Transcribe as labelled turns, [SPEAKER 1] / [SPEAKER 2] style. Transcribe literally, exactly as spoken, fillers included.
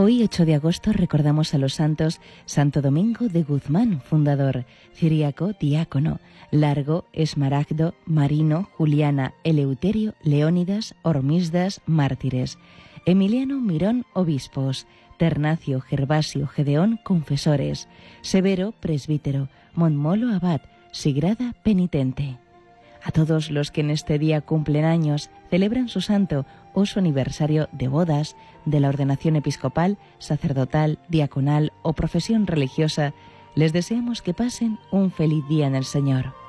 [SPEAKER 1] Hoy, ocho de agosto, recordamos a los santos Santo Domingo de Guzmán, fundador; Ciriaco, diácono; Largo, Esmaragdo, Marino, Juliana, Eleuterio, Leónidas, Hormisdas, mártires; Emiliano, Mirón, obispos; Ternacio, Gervasio, Gedeón, confesores; Severo, presbítero; Montmolo, abad; Sigrada, penitente. A todos los que en este día cumplen años, celebran su santo o su aniversario de bodas, de la ordenación episcopal, sacerdotal, diaconal o profesión religiosa, les deseamos que pasen un feliz día en el Señor.